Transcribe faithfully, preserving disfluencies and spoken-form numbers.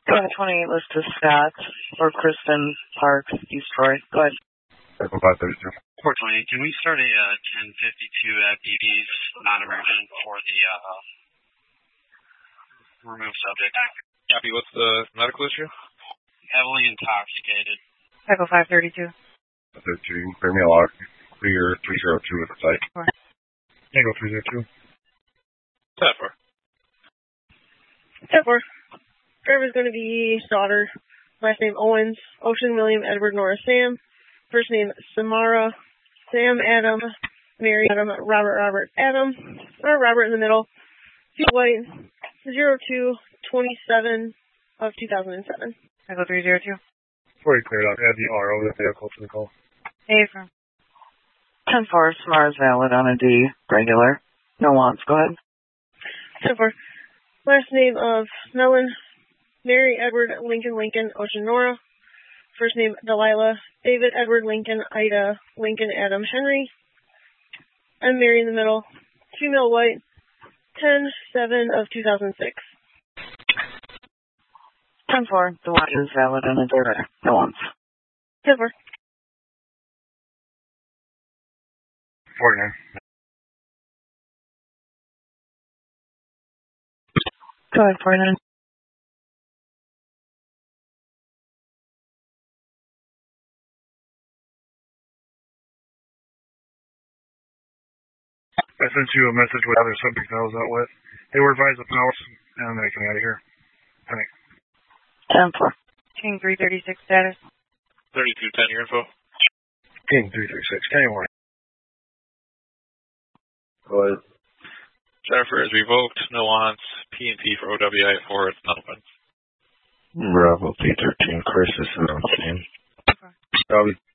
seven twenty-eight listed Scott or Kristen Parks, East Troy. Go ahead. Echo five thirty-two. four twenty-eight, can we start a uh, ten fifty-two at B D's non-emergent for the uh, removed subject? Copy, what's the medical issue? Heavily intoxicated. Echo five thirty-two. thirty-two, bring me a lot. Clear three zero two at the site. Four. Echo three zero two. ten four. ten four. Driver's going to be Sauter. Last name Owens. Ocean William Edward Nora Sam. First name Samara. Sam Adam. Mary Adam. Robert Robert Adam. Or Robert in the middle. Fuel white. zero two twenty-seven of two thousand seven. Echo three zero two. Before you clear it up, add the R O, the vehicle to the call. Hey, from ten four, Samara's valid on a D. Regular. No wants. Go ahead. ten four. Last name of Mellon. Mary Edward Lincoln Lincoln Ocean Nora. First name Delilah David Edward Lincoln Ida Lincoln Adam Henry. I'm Mary in the middle. Female white. ten seven of two thousand six. ten four, the watch is valid on a D. No wants. ten four. forty-nine. Go ahead, forty-nine. I sent you a message with other subject I was out with. They were advised of powers, and I'm making out of here. Penny. ten four. King three thirty-six status. thirty-two ten, your info. King three three six, Kenny warning. Go ahead. Jennifer is revoked, no wants. P and P for O W I four, it's not open. Bravo P thirteen, Chris is announcing. Copy.